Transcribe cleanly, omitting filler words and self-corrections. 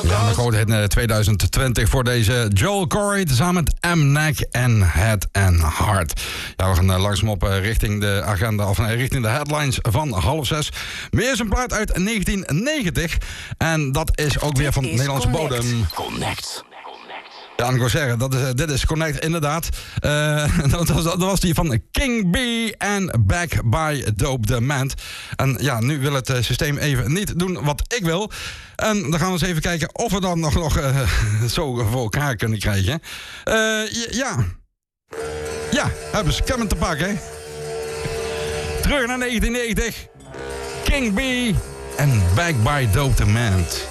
Ja, de grote hit in 2020 voor deze Joel Corey samen met M-Neck en Head and Heart. Ja, we gaan langzaam op richting de agenda, of richting de headlines van 5:30. Meer is een plaat uit 1990 en dat is ook weer van Nederlandse bodem. Connect. Ja, ik wil zeggen, dit is Connect, inderdaad. Dat was die van King B en Back by Dope the Man. En ja, nu wil het systeem even niet doen wat ik wil. En dan gaan we eens even kijken of we dan nog zo voor elkaar kunnen krijgen. Ja, hebben ze hem te pakken. Terug naar 1990. King B en Back by Dope the Man.